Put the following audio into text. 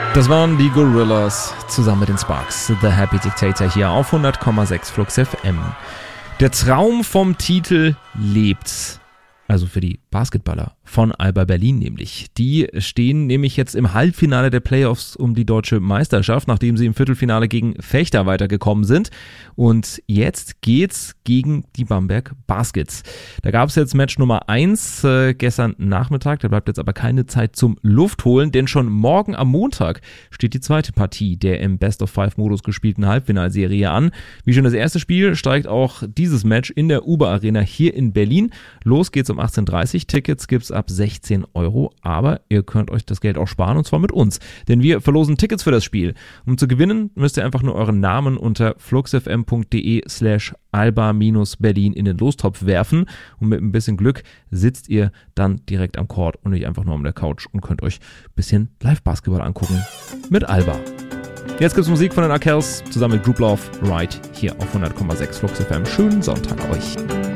Das waren die Gorillas zusammen mit den Sparks. The Happy Dictator hier auf 100,6 Flux FM. Der Traum vom Titel lebt. Also für die Basketballer von Alba Berlin nämlich. Die stehen nämlich jetzt im Halbfinale der Playoffs um die deutsche Meisterschaft, nachdem sie im Viertelfinale gegen Fechter weitergekommen sind. Und jetzt geht's gegen die Bamberg Baskets. Da gab es jetzt Match Nummer 1 gestern Nachmittag. Da bleibt jetzt aber keine Zeit zum Luftholen, denn schon morgen am Montag steht die zweite Partie der im Best-of-5-Modus gespielten Halbfinalserie an. Wie schon das erste Spiel steigt auch dieses Match in der Uber Arena hier in Berlin. Los geht's um 18:30 Uhr. Tickets gibt's ab 16 €, aber ihr könnt euch das Geld auch sparen und zwar mit uns, denn wir verlosen Tickets für das Spiel. Um zu gewinnen, müsst ihr einfach nur euren Namen unter fluxfm.de/alba-berlin in den Lostopf werfen und mit ein bisschen Glück sitzt ihr dann direkt am Court und nicht einfach nur auf der Couch und könnt euch ein bisschen Live-Basketball angucken mit Alba. Jetzt gibt's Musik von den Arkells zusammen mit Group Love, Right, hier auf 100,6 Flux FM. Schönen Sonntag euch.